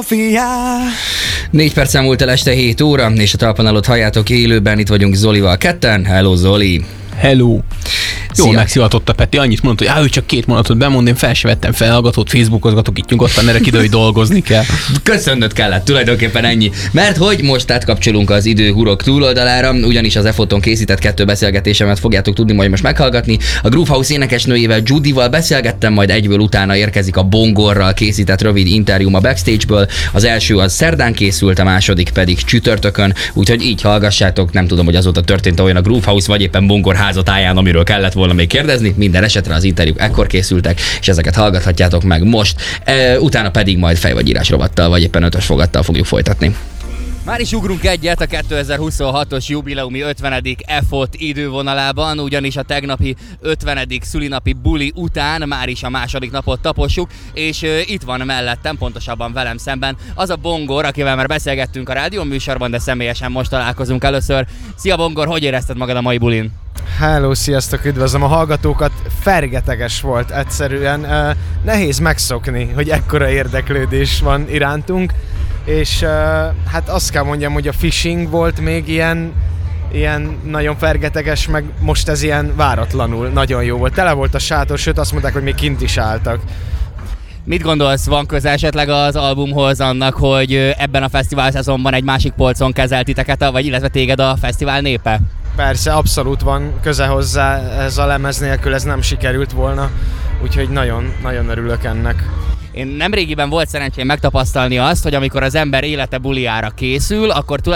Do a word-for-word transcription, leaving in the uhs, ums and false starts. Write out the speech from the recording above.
Négy perc múlt el este hét óra, és a talpanálót halljátok élőben, itt vagyunk Zolival ketten. Hello Zoli! Hello! Jól Szia. megszivatotta a Peti, annyit mondott, hogy á, ő csak két mondatot bemond, én fel se vettem felhallgatót, Facebookozgatok itt nyugodtan, erre idő, hogy dolgozni kell. Köszönnöd kellett, tulajdonképpen ennyi. Mert hogy most átkapcsolunk az idő hurok túloldalára, ugyanis az e-foton készített kettő beszélgetésemet fogjátok tudni majd most meghallgatni. A Groove House énekesnőjével, Judyval beszélgettem, majd egyből utána érkezik a Bongorral készített rövid interjúm a backstage-ből. Az első az szerdán készült, a második pedig csütörtökön, úgyhogy így hallgassátok. Nem tudom, hogy azóta történt olyan a Groove House, vagy éppen Bongor házatáján, amiről kellett volna még kérdezni. Minden esetre az interjúk ekkor készültek, és ezeket hallgathatjátok meg most. E, utána pedig majd fej vagy írás rovattal, vagy éppen ötös fogattal fogjuk folytatni. Már is ugrunk egyet a kétezer-huszonhatos jubileumi ötvenedik e-fot idővonalában, ugyanis a tegnapi ötvenedik szülinapi buli után már is a második napot tapossuk, és uh, itt van mellettem, pontosabban velem szemben, az a Bongor, akivel már beszélgettünk a rádió műsorban, de személyesen most találkozunk először. Szia Bongor, hogy érezted magad a mai bulin? Hello, sziasztok, üdvözlöm a hallgatókat. Fergeteges volt egyszerűen. Uh, nehéz megszokni, hogy ekkora érdeklődés van irántunk. És uh, hát azt kell mondjam, hogy a fishing volt még ilyen, ilyen nagyon fergeteges, meg most ez ilyen váratlanul nagyon jó volt. Tele volt a sátor, sőt azt mondták, hogy még kint is álltak. Mit gondolsz, van köze esetleg az albumhoz annak, hogy ebben a fesztivál szezonban egy másik polcon kezelt titeket, vagy illetve téged a fesztivál népe? Persze, abszolút van köze hozzá, ez a lemez nélkül ez nem sikerült volna, úgyhogy nagyon, nagyon örülök ennek. Én nemrégiben volt szerencsém megtapasztalni azt, hogy amikor az ember élete buliára készül, akkor